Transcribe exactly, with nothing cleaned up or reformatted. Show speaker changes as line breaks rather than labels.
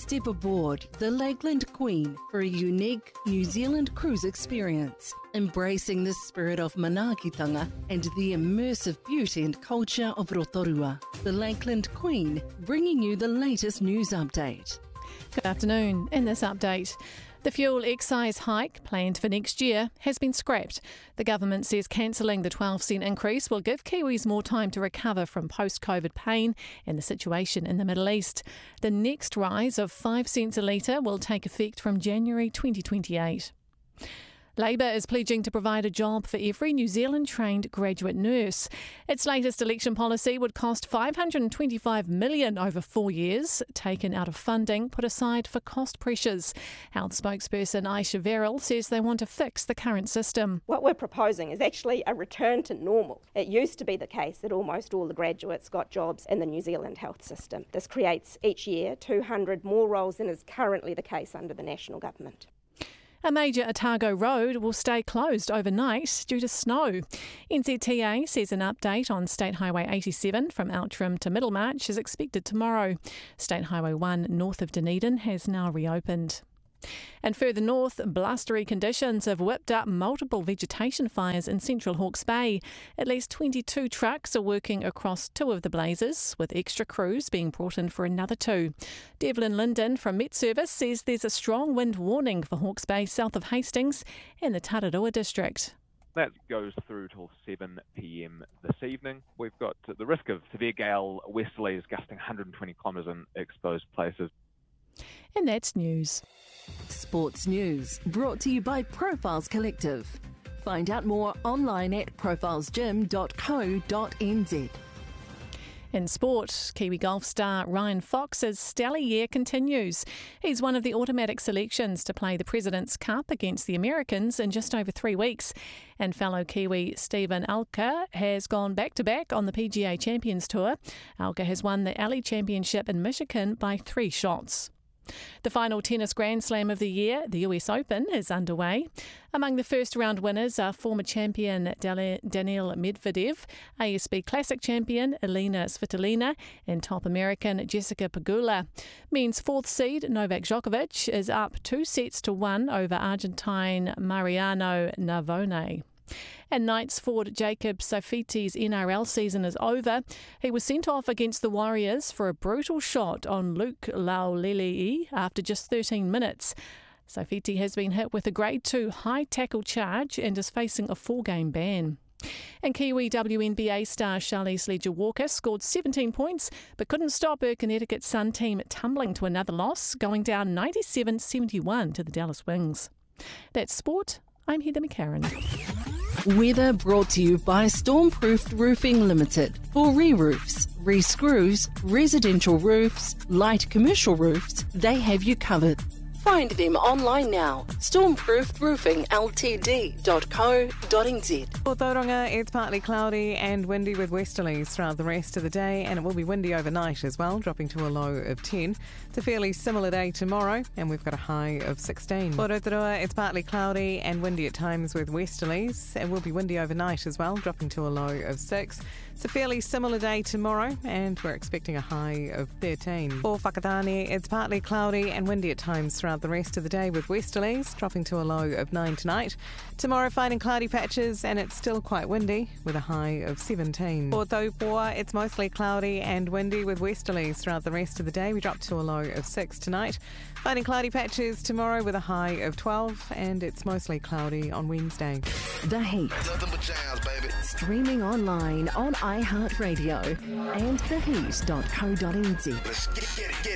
Step aboard the Lakeland Queen for a unique New Zealand cruise experience, embracing the spirit of manaakitanga and the immersive beauty and culture of Rotorua. The Lakeland Queen, bringing you the latest news update.
Good afternoon. In this update, the fuel excise hike planned for next year has been scrapped. The government says cancelling the twelve cent increase will give Kiwis more time to recover from post-COVID pain and the situation in the Middle East. The next rise of five cents a litre will take effect from January twenty twenty-eight. Labour is pledging to provide a job for every New Zealand-trained graduate nurse. Its latest election policy would cost five hundred twenty-five million dollars over four years, taken out of funding put aside for cost pressures. Health spokesperson Aisha Verrill says they want to fix the current system.
What we're proposing is actually a return to normal. It used to be the case that almost all the graduates got jobs in the New Zealand health system. This creates each year two hundred more roles than is currently the case under the national government.
A major Otago road will stay closed overnight due to snow. N Z T A says an update on State Highway eighty-seven from Outram to Middlemarch is expected tomorrow. State Highway one north of Dunedin has now reopened. And further north, blustery conditions have whipped up multiple vegetation fires in central Hawke's Bay. At least twenty-two trucks are working across two of the blazes, with extra crews being brought in for another two. Devlin Linden from Met Service says there's a strong wind warning for Hawke's Bay south of Hastings and the Tararua district.
That goes through till seven p m this evening. We've got the risk of severe gale westerlies gusting one hundred twenty kilometres in exposed places.
And that's news.
Sports news brought to you by Profiles Collective. Find out more online at profiles gym dot co dot n z.
In sport, Kiwi golf star Ryan Fox's stellar year continues. He's one of the automatic selections to play the President's Cup against the Americans in just over three weeks. And fellow Kiwi Stephen Alker has gone back-to-back on the P G A Champions Tour. Alker has won the Alley Championship in Michigan by three shots. The final tennis Grand Slam of the year, the U S Open, is underway. Among the first round winners are former champion Daniil Medvedev, A S B Classic champion Elina Svitolina and top American Jessica Pegula. Men's fourth seed Novak Djokovic is up two sets to one over Argentine Mariano Navone. And Knights forward Jacob Saifiti's N R L season is over. He was sent off against the Warriors for a brutal shot on Luke Laulelei after just thirteen minutes. Saifiti has been hit with a Grade two high tackle charge and is facing a four-game ban. And Kiwi W N B A star Charlize Leger-Walker scored seventeen points but couldn't stop her Connecticut Sun team tumbling to another loss, going down ninety-seven seventy-one to the Dallas Wings. That's sport. I'm Heather McCarran.
Weather brought to you by Stormproofed Roofing Limited. For re-roofs, re-screws, residential roofs, light commercial roofs, they have you covered. Find them online now. stormproofed roofing l t d dot co dot n z.
For Tauranga, it's partly cloudy and windy with westerlies throughout the rest of the day, and it will be windy overnight as well, dropping to a low of ten. It's a fairly similar day tomorrow, and we've got a high of sixteen. For Rotorua, it's partly cloudy and windy at times with westerlies. It will be windy overnight as well, dropping to a low of six. It's a fairly similar day tomorrow, and we're expecting a high of thirteen. For Whakatane, it's partly cloudy and windy at times throughout the rest of the day with westerlies, dropping to a low of nine tonight. Tomorrow, finding cloudy patches, and it's still quite windy with a high of seventeen. For Taupoa, it's mostly cloudy and windy with westerlies throughout the rest of the day. We drop to a low of six tonight. Finding cloudy patches tomorrow with a high of twelve, and it's mostly cloudy on Wednesday.
The Heat.
Nothing but jazz, baby.
Streaming online on iHeartRadio and the heat dot co dot n z.
Let's get it, get it, get it.